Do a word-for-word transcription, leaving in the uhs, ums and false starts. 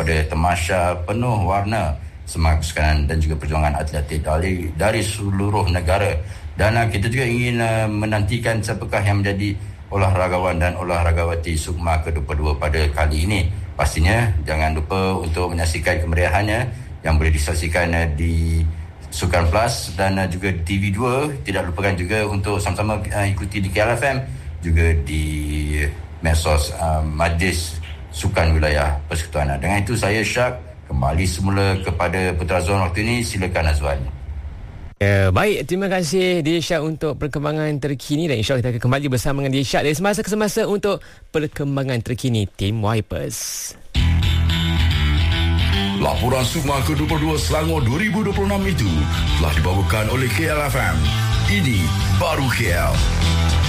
kepada tamasya penuh warna semangat kesukanan dan juga perjuangan atletik dari, dari seluruh negara. Dan uh, kita juga ingin uh, menantikan siapakah yang menjadi olahragawan dan olahragawati SUKMA ke dua puluh dua pada kali ini. Pastinya jangan lupa untuk menyaksikan kemeriahannya yang boleh disaksikan uh, di Sukan Plus dan uh, juga T V dua. Tidak lupakan juga untuk sama-sama uh, ikuti di K L F M, juga di medsos uh, Majlis Sukan Wilayah Persekutuan. Dengan itu saya Syak kembali semula kepada Putra Zon waktu ini. Silakan Azwan. Ya, baik, terima kasih Dia untuk perkembangan terkini, dan insyaAllah kita akan kembali bersama dengan Dia dari semasa ke semasa untuk perkembangan terkini Tim Wipers. Laporan SUKMA ke dua puluh dua Selangor dua ribu dua puluh enam itu telah dibawakan oleh K L F M. Ini baru K L.